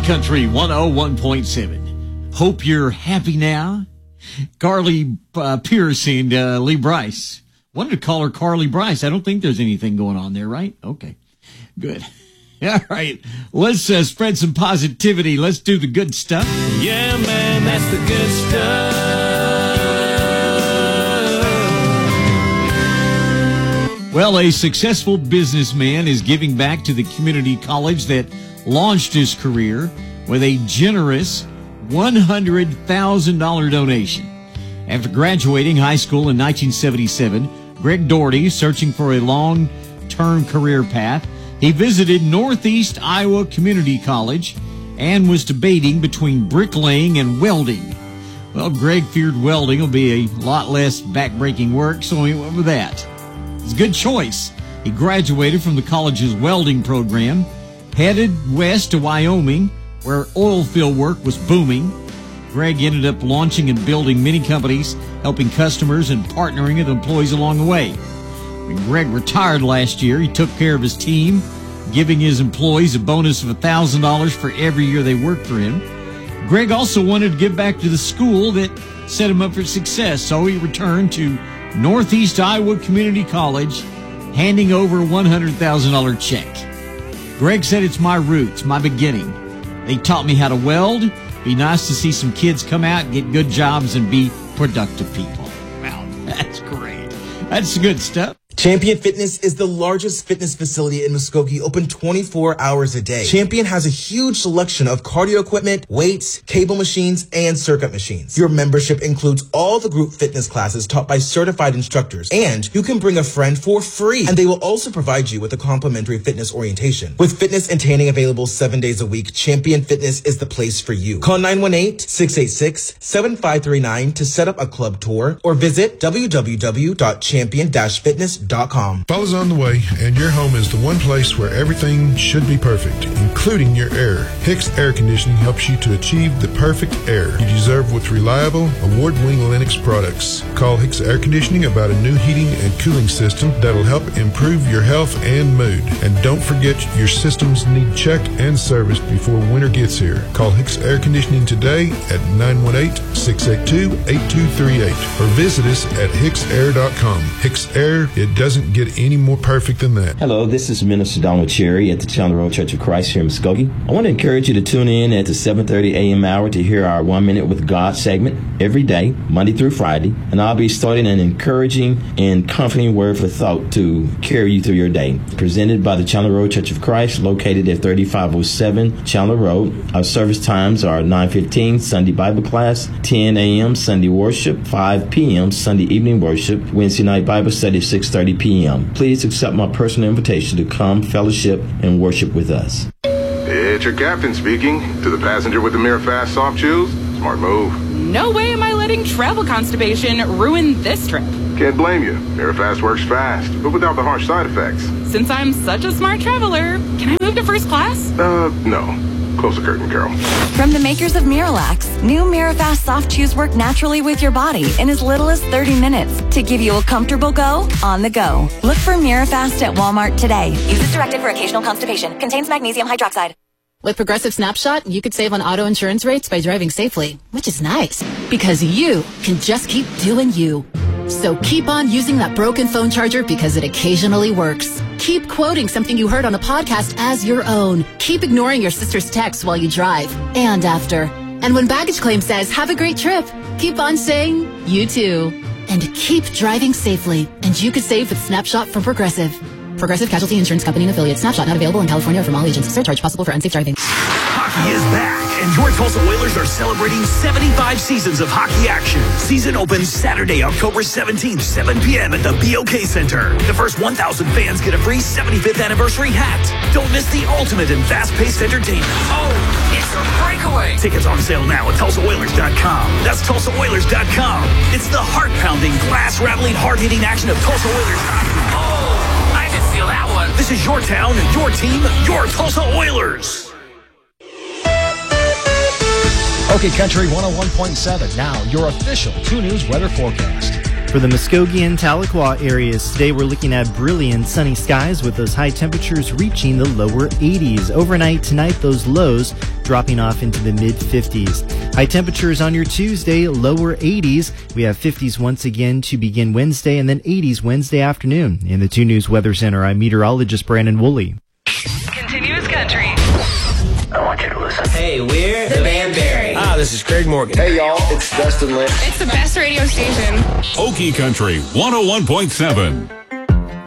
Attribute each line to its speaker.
Speaker 1: Country 101.7. Hope you're happy now. Carly Pierce and Lee Bryce. Wanted to call her Carly Bryce. I don't think there's anything going on there, right? Okay, good. All right, let's spread some positivity. Let's do the good stuff.
Speaker 2: Yeah, man, that's the good stuff.
Speaker 1: Well, a successful businessman is giving back to the community college that launched his career with a generous $100,000 donation. After graduating high school in 1977, Greg Doherty, searching for a long-term career path, he visited Northeast Iowa Community College and was debating between bricklaying and welding. Well, Greg feared welding will be a lot less back-breaking work, so he went with that. It's a good choice. He graduated from the college's welding program, headed west to Wyoming, where oil field work was booming. Greg ended up launching and building many companies, helping customers and partnering with employees along the way. When Greg retired last year, he took care of his team, giving his employees a bonus of $1,000 for every year they worked for him. Greg also wanted to give back to the school that set him up for success, so he returned to Northeast Iowa Community College, handing over a $100,000 check. Greg said, "It's my roots, my beginning. They taught me how to weld. Be nice to see some kids come out, get good jobs, and be productive people." Wow, that's great. That's good stuff.
Speaker 3: Champion Fitness is the largest fitness facility in Muskogee, open 24 hours a day. Champion has a huge selection of cardio equipment, weights, cable machines, and circuit machines. Your membership includes all the group fitness classes taught by certified instructors, and you can bring a friend for free. And they will also provide you with a complimentary fitness orientation. With fitness and tanning available 7 days a week, Champion Fitness is the place for you. Call 918-686-7539 to set up a club tour or visit www.champion-fitness.com.
Speaker 4: Fall's on the way, and your home is the one place where everything should be perfect, including your air. Hicks Air Conditioning helps you to achieve the perfect air you deserve with reliable, award-winning Lennox products. Call Hicks Air Conditioning about a new heating and cooling system that'll help improve your health and mood. And don't forget, your systems need checked and serviced before winter gets here. Call Hicks Air Conditioning today at 918-682-8238 or visit us at hicksair.com. Hicks Air, it doesn't get any more perfect than that.
Speaker 5: Hello, this is Minister Donald Cherry at the Chandler Road Church of Christ here in Muskogee. I want to encourage you to tune in at the 7:30 a.m. hour to hear our 1 Minute with God segment every day, Monday through Friday. And I'll be starting an encouraging and comforting word for thought to carry you through your day. Presented by the Chandler Road Church of Christ, located at 3507 Chandler Road. Our service times are 9:15 Sunday Bible class, 10 a.m. Sunday worship, 5 p.m. Sunday evening worship, Wednesday night Bible study, 6:30 p.m. Please accept my personal invitation to come fellowship and worship with us.
Speaker 6: It's your captain speaking. To the passenger with the MiraFast soft chews, smart move.
Speaker 7: No way am I letting travel constipation ruin this trip.
Speaker 6: Can't blame you. MiraFast works fast, but without the harsh side effects.
Speaker 7: Since I'm such a smart traveler, can I move to first class?
Speaker 6: No. Close the curtain, Carol.
Speaker 8: From the makers of Miralax, new MiraFast soft chews work naturally with your body in as little as 30 minutes to give you a comfortable go on the go. Look for Mirafast at Walmart today. Use as directed for occasional constipation. Contains magnesium hydroxide.
Speaker 9: With Progressive Snapshot, you could save on auto insurance rates by driving safely, which is nice because you can just keep doing you. So keep on using that broken phone charger because it occasionally works. Keep quoting something you heard on a podcast as your own. Keep ignoring your sister's texts while you drive and after. And when baggage claim says, "Have a great trip," keep on saying, "You too." And keep driving safely. And you could save with Snapshot from Progressive. Progressive Casualty Insurance Company and affiliates. Snapshot not available in California or from all agents. Surcharge possible for unsafe driving.
Speaker 2: Hockey is back, and your Tulsa Oilers are celebrating 75 seasons of hockey action. Season opens Saturday, October 17th, 7 p.m. at the BOK Center. The first 1,000 fans get a free 75th anniversary hat. Don't miss the ultimate in fast-paced entertainment. Oh, it's a breakaway. Tickets on sale now at TulsaOilers.com. That's TulsaOilers.com. It's the heart-pounding, glass-rattling, hard-hitting action of Tulsa Oilers hockey. Oh, I can feel that one. This is your town, your team, your Tulsa Oilers.
Speaker 10: Okay, Country 101.7. Now, your official 2 News weather forecast. For the Muskogee and Tahlequah areas, today we're looking at brilliant sunny skies with those high temperatures reaching the lower 80s. Overnight tonight, those lows dropping off into the mid-50s. High temperatures on your Tuesday, lower 80s. We have 50s once again to begin Wednesday and then 80s Wednesday afternoon. In the 2 News Weather Center, I'm meteorologist Brandon Woolley.
Speaker 11: Continuous country.
Speaker 12: I want you to listen. Hey, we're the Van Berry.
Speaker 13: This is Craig Morgan.
Speaker 14: Hey, y'all, it's Dustin Lynch.
Speaker 7: It's the best radio station.
Speaker 15: Okie Country 101.7.